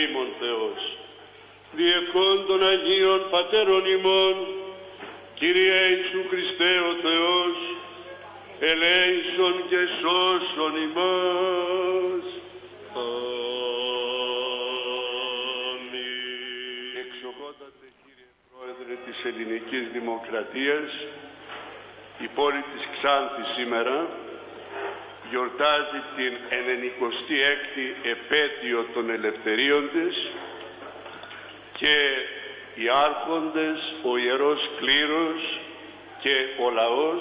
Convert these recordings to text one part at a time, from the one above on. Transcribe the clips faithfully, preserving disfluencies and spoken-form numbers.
ελεήμων Θεός. Διευχών των Αγίων Πατέρων ημών, Κύριε Ιησού Χριστέ ο Θεός, ελέησον και σώσον ημάς. Αμήν. Εξοχότατε Κύριε Πρόεδρε της Ελληνικής Δημοκρατίας, η πόλη της Ξάνθης σήμερα γιορτάζει την ενενηκοστή έκτη επέτειο των ελευθερίων της και οι άρχοντες, ο Ιερός Κλήρος και ο λαός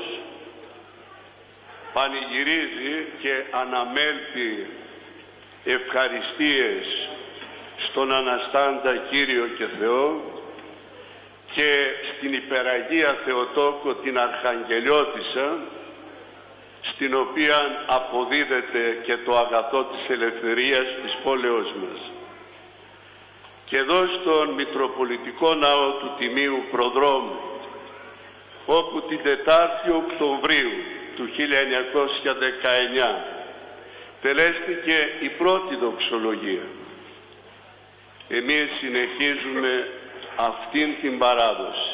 πανηγυρίζει και αναμέλτει ευχαριστίες στον Αναστάντα Κύριο και Θεό και στην Υπεραγία Θεοτόκο την Αρχαγγελιώτισσα, στην οποία αποδίδεται και το αγαθό της ελευθερίας της πόλεως μας. Και εδώ στον Μητροπολιτικό Ναό του Τιμίου Προδρόμου, όπου την τετάρτη Οκτωβρίου του χίλια εννιακόσια δεκαεννιά τελέστηκε η πρώτη δοξολογία, εμείς συνεχίζουμε αυτήν την παράδοση.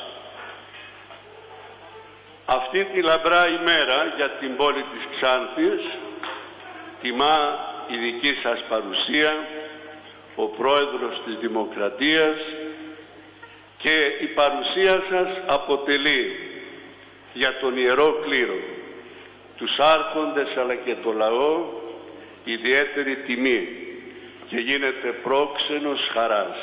Αυτή τη λαμπρά ημέρα για την πόλη της Ξάνθης τιμά η δική σας παρουσία, ο Πρόεδρος της Δημοκρατίας, και η παρουσία σας αποτελεί για τον Ιερό Κλήρο, τους άρχοντες αλλά και το λαό ιδιαίτερη τιμή και γίνεται πρόξενος χαράς.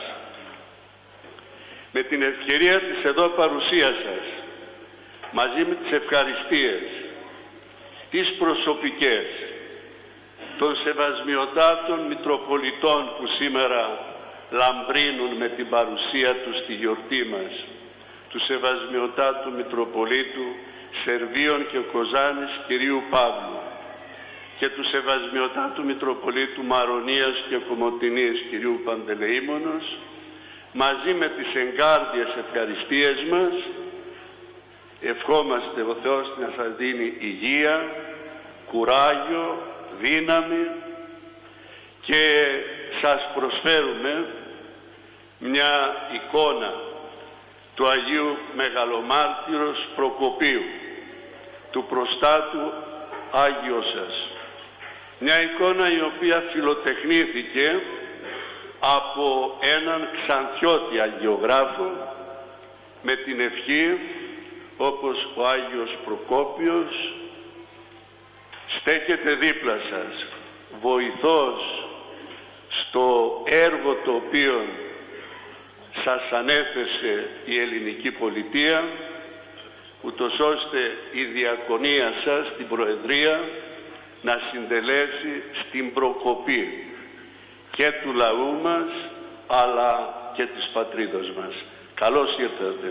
Με την ευκαιρία της εδώ παρουσίας σας, μαζί με τις ευχαριστίες, τις προσωπικές, των σεβασμιωτάτων Μητροπολιτών που σήμερα λαμπρύνουν με την παρουσία τους στη γιορτή μας, του σεβασμιωτάτου Μητροπολίτου Σερβίων και Κοζάνης κυρίου Παύλου και του σεβασμιωτάτου Μητροπολίτου Μαρονίας και Κομοτηνής κυρίου Παντελεήμονος, μαζί με τις εγκάρδιες ευχαριστίες μας, ευχόμαστε ο Θεός να σας δίνει υγεία, κουράγιο, δύναμη και σας προσφέρουμε μια εικόνα του Αγίου Μεγαλομάρτυρος Προκοπίου, του προστάτου Άγιο σας. Μια εικόνα η οποία φιλοτεχνήθηκε από έναν Ξανθιώτη αγιογράφο με την ευχή, όπως ο Άγιος Προκόπιος στέκεται δίπλα σας, βοηθός στο έργο το οποίο σας ανέθεσε η ελληνική πολιτεία, ούτως ώστε η διακονία σας, την Προεδρία, να συντελέσει στην προκοπή και του λαού μας, αλλά και της πατρίδος μας. Καλώς ήρθατε.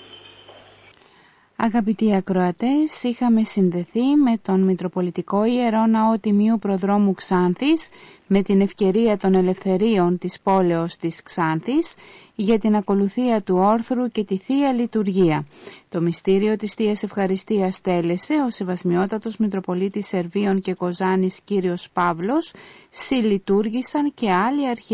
Αγαπητοί ακροατές, είχαμε συνδεθεί με τον Μητροπολιτικό Ιερό Ναό Τιμίου Προδρόμου Ξάνθης με την ευκαιρία των ελευθερίων της πόλεως της Ξάνθης για την ακολουθία του όρθρου και τη Θεία Λειτουργία. Το μυστήριο της Θείας Ευχαριστίας τέλεσε ο Σεβασμιότατος Μητροπολίτης Σερβίων και Κοζάνης Κύριος Παύλος, συλλειτουργήσαν και άλλοι αρχαίοι